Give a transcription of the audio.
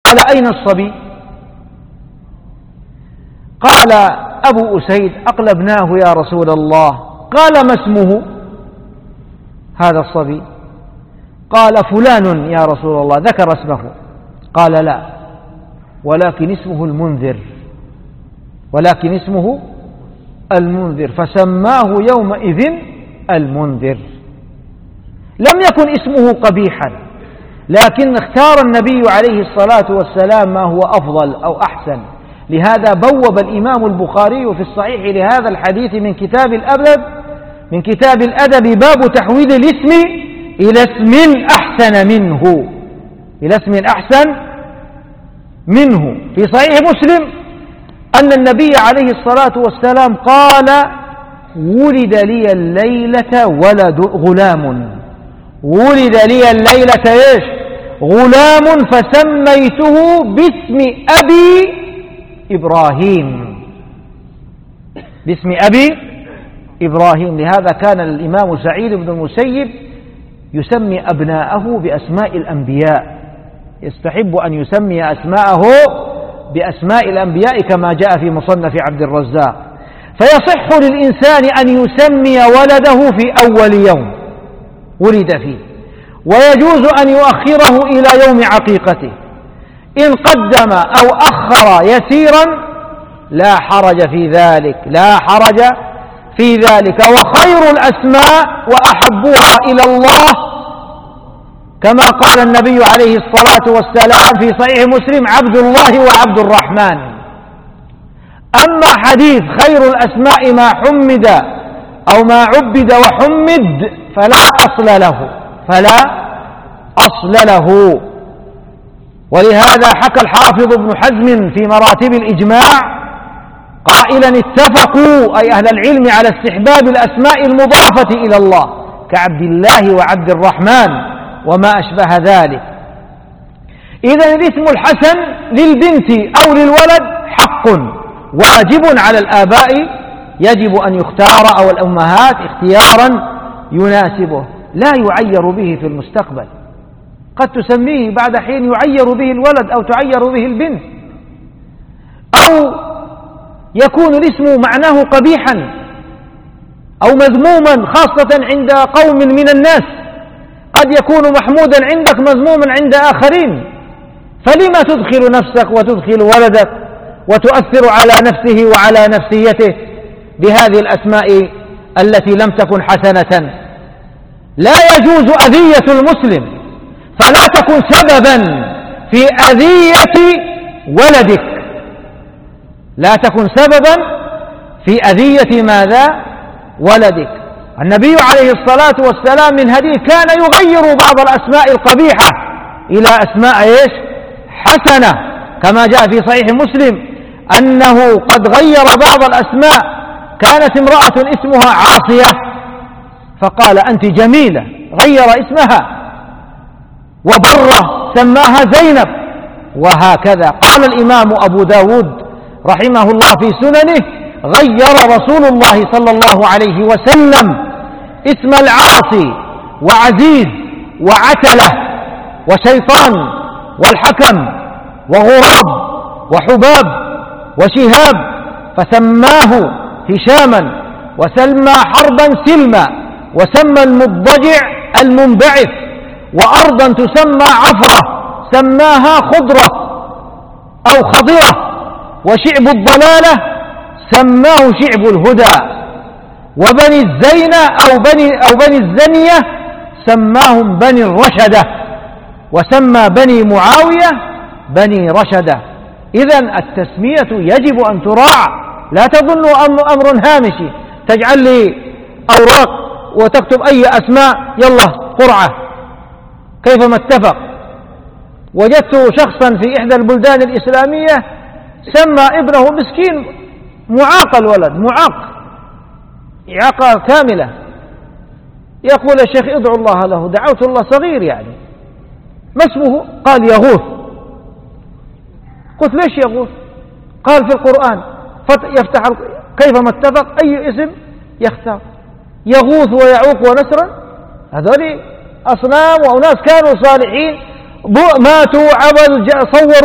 قال أين الصبي؟ قال أبو أسيد أقلبناه يا رسول الله. قال ما اسمه هذا الصبي؟ قال فلان يا رسول الله، ذكر اسمه. قال لا، ولكن اسمه المنذر، ولكن اسمه المنذر، فسماه يومئذ المنذر. لم يكن اسمه قبيحا، لكن اختار النبي عليه الصلاة والسلام ما هو أفضل أو أحسن. لهذا بوب الإمام البخاري في الصحيح لهذا الحديث من كتاب الأدب باب تحويل الاسم إلى اسم أحسن منه، إلى اسم أحسن منه. في صحيح مسلم أن النبي عليه الصلاة والسلام قال: ولد لي الليلة غلام، ولد لي الليلة إيش؟ غلام، فسميته باسم أبي إبراهيم، باسم أبي إبراهيم. لهذا كان الإمام سعيد بن المسيب يسمي أبناءه بأسماء الأنبياء، يستحب أن يسمي أسماءه بأسماء الأنبياء كما جاء في مصنف عبد الرزاق. فيصح للإنسان أن يسمي ولده في أول يوم ولد فيه، ويجوز أن يؤخره إلى يوم عقيقته. إن قدم أو أخر يسيرا لا حرج في ذلك، لا حرج في ذلك. وخير الأسماء وأحبها إلى الله كما قال النبي عليه الصلاة والسلام في صحيح مسلم: عبد الله وعبد الرحمن. أما حديث خير الأسماء ما حمد أو ما عبد وحمد فلا أصل له، فلا أصل له. ولهذا حكى الحافظ ابن حزم في مراتب الإجماع قائلا: اتفقوا أي أهل العلم على استحباب الأسماء المضافة إلى الله كعبد الله وعبد الرحمن وما أشبه ذلك. إذن الاسم الحسن للبنت أو للولد حق واجب على الآباء، يجب أن يختار أو الأمهات اختيارا يناسبه، لا يعير به في المستقبل. قد تسميه بعد حين يعير به الولد أو تعير به البنت، أو يكون الاسم معناه قبيحا أو مذموما خاصة عند قوم من الناس، قد يكون محمودا عندك مذموما عند آخرين. فلما تدخل نفسك وتدخل ولدك وتؤثر على نفسه وعلى نفسيته بهذه الأسماء التي لم تكن حسنة؟ لا يجوز أذية المسلم، فلا تكن سببا في أذية ولدك، لا تكن سببا في أذية ماذا؟ ولدك. النبي عليه الصلاة والسلام من هديه كان يغير بعض الأسماء القبيحة إلى أسماء إيش؟ حسنة، كما جاء في صحيح مسلم أنه قد غير بعض الأسماء. كانت امرأة اسمها عاصية فقال: أنت جميلة، غير اسمها. وبرة سماها زينب، وهكذا. قال الإمام أبو داود رحمه الله في سننه: غير رسول الله صلى الله عليه وسلم اسم العاصي وعزيز وعتلة وشيطان والحكم وغراب وحباب وشهاب، فسماه هشاما، وسمى حربا سلما، وسمى المضجع المنبعث، وأرضا تسمى عفرة سماها خضرة أو خضرة، وشعب الضلالة سماه شعب الهدى، وبني الزينة أو بني الزنية سماهم بني الرشدة، وسمى بني معاوية بني رشدة. إذن التسمية يجب أن تراعى، لا تظنوا أمر هامشي تجعل لي أوراق وتكتب أي أسماء يلا قرعة كيفما اتفق. وجدت شخصا في إحدى البلدان الإسلامية سمى ابنه مسكين معاق، الولد معاق إعاقة كاملة، يقول: يا شيخ ادعو الله له. دعوت الله، صغير يعني. ما اسمه؟ قال: يغوث. قلت: ليش يغوث؟ قال: في القرآن يفتح كيفما اتفق أي اسم يختار، يغوث ويعوق ونسرا، هذول أصنام وأناس كانوا صالحين ماتوا صوروا